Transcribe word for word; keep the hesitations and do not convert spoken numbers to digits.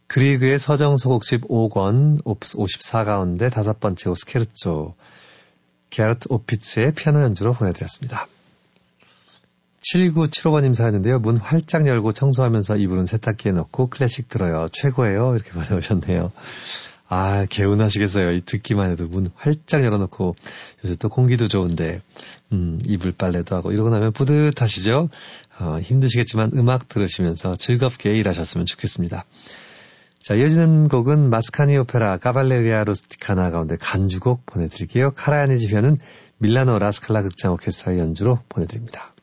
그리그의 서정소곡집 오 권, 오십사 가운데 다섯 번째 오스케르초, 게르트 오피츠의 피아노 연주로 보내드렸습니다. 칠구칠오 번님 사연인데요. 문 활짝 열고 청소하면서 이불은 세탁기에 넣고 클래식 들어요. 최고예요. 이렇게 보내오셨네요. 아, 개운하시겠어요. 이 듣기만 해도 문 활짝 열어놓고 요새 또 공기도 좋은데 음, 이불 빨래도 하고 이러고 나면 뿌듯하시죠? 어, 힘드시겠지만 음악 들으시면서 즐겁게 일하셨으면 좋겠습니다. 자, 이어지는 곡은 마스카니 오페라 카발레리아 루스티카나 가운데 간주곡 보내드릴게요. 카라야니 지휘하는 밀라노 라스칼라 극장 오케스트라의 연주로 보내드립니다.